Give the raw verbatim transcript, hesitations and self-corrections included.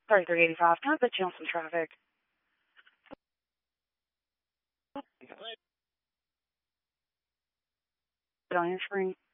thirty-three eighty-five. Can I put you on some traffic? Put on your screen.